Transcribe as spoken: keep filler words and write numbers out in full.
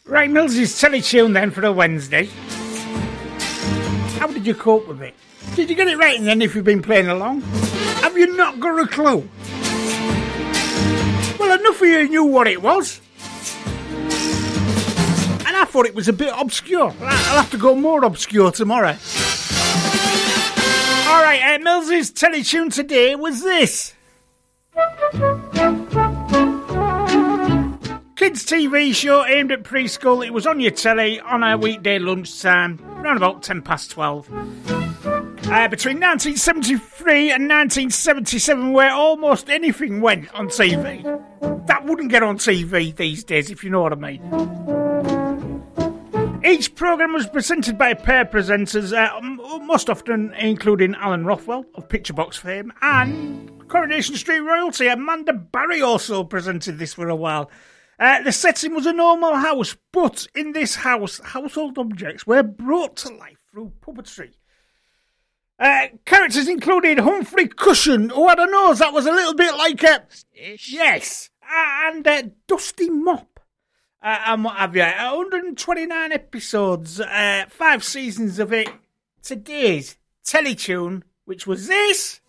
Right, Millsy's Teletune then for a Wednesday. How did you cope with it? Did you get it right then if you've been playing along? Have you not got a clue? Well, enough of you knew what it was. And I thought it was a bit obscure. I'll have to go more obscure tomorrow. Alright, uh, Millsy's Teletune today was this. Kids T V show aimed at preschool. It was on your telly on a weekday lunchtime, around about ten past twelve. Uh, between nineteen seventy-three and nineteen seventy-seven, where almost anything went on T V. That wouldn't get on T V these days, if you know what I mean. Each programme was presented by a pair of presenters, uh, most often including Alan Rothwell of Picture Box fame, and Coronation Street royalty. Amanda Barry also presented this for a while. Uh, the setting was a normal house, but in this house, household objects were brought to life through puppetry. Uh, characters included Humphrey Cushion, who had a nose that was a little bit like a... Yes, uh, and uh, Dusty Mop, uh, and what have you. one hundred twenty-nine episodes, uh, five seasons of it. Today's Teletune, which was this...